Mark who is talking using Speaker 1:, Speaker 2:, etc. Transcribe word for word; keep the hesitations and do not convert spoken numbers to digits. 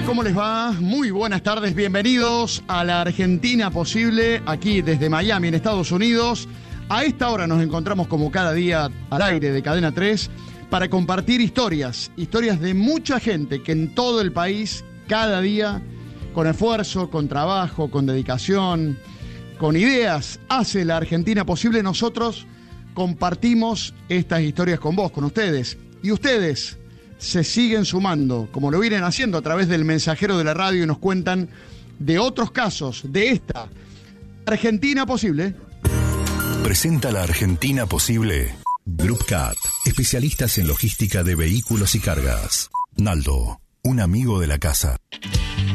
Speaker 1: ¿Cómo les va? Muy buenas tardes, bienvenidos a la Argentina Posible, aquí desde Miami, en Estados Unidos. A esta hora nos encontramos como cada día al aire de Cadena tres para compartir historias, historias de mucha gente que en todo el país, cada día, con esfuerzo, con trabajo, con dedicación, con ideas, hace la Argentina Posible. Nosotros compartimos estas historias con vos, con ustedes. Y ustedes se siguen sumando, como lo vienen haciendo a través del mensajero de la radio, y nos cuentan de otros casos de esta Argentina Posible.
Speaker 2: Presenta la Argentina Posible Group Cat, especialistas en logística de vehículos y cargas. Naldo, un amigo de la casa.